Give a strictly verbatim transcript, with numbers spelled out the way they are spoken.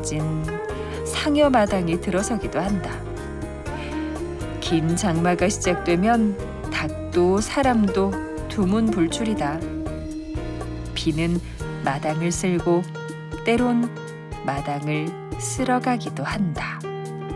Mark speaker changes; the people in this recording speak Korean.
Speaker 1: 내진 상여 마당이 들어서기도 한다. 긴 장마가 시작되면 닭도 사람도 두문불출이다. 비는 마당을 쓸고 때론 마당을 쓸어가기도 한다.